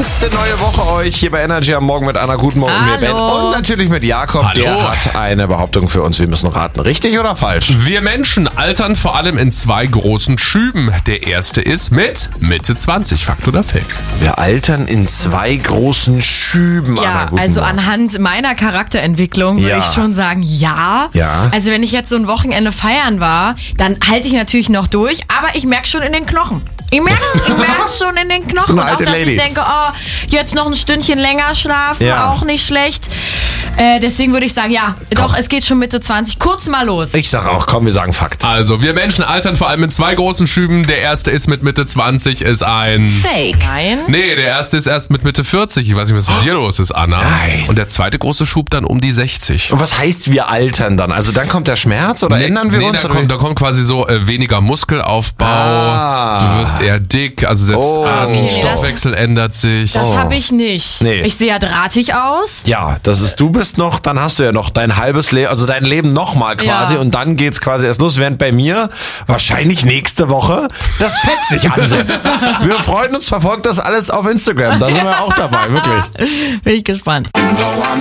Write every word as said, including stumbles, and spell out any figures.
schönste neue Woche euch hier bei Energy am Morgen mit Anna Gutenmorgen und mir Ben. Und natürlich mit Jakob. Hallo. Der hat eine Behauptung für uns. Wir müssen raten. Richtig oder falsch? Wir Menschen altern vor allem in zwei großen Schüben. Der erste ist mit Mitte zwanzig. Fakt oder Fake? Wir altern in zwei großen Schüben. Anna Ja, Gutenmorgen. also anhand meiner Charakterentwicklung würde Ja. ich schon sagen, ja. Ja. Also wenn ich jetzt so ein Wochenende feiern war, dann halte ich natürlich noch durch, aber ich merke schon in den Knochen. Ich merke ich merk's schon in den Knochen. Eine Und auch, alte dass Lady. ich denke, oh, jetzt noch ein Stündchen länger schlafen, Ja. auch nicht schlecht. Äh, deswegen würde ich sagen, ja, doch, es geht schon Mitte zwanzig. Kurz mal los. Ich sag auch, komm, wir sagen Fakt. Also, wir Menschen altern vor allem in zwei großen Schüben. Der erste ist mit Mitte zwanzig, ist ein... Fake. Nein. Nee, der erste ist erst mit Mitte vierzig. Ich weiß nicht, was mit dir los ist, Anna. Nein. Und der zweite große Schub dann um die sechzig. Und was heißt wir altern dann? Also dann kommt der Schmerz oder Nee, ändern wir nee, uns? Da oder kommt, da kommt quasi so äh, weniger Muskelaufbau, Ah. du wirst eher dick, also setzt Oh. an, Okay, Stoffwechsel ändert sich. Das habe ich nicht. Nee. Ich sehe ja drahtig aus. Ja, das ist du bist noch, dann hast du ja noch dein halbes Leben, also dein Leben nochmal quasi Ja. und dann geht's quasi erst los, während bei mir wahrscheinlich nächste Woche das Fett sich ansetzt. Wir freuen uns, verfolgt das alles auf Instagram, da sind wir auch dabei, wirklich. Bin ich gespannt. You know I'm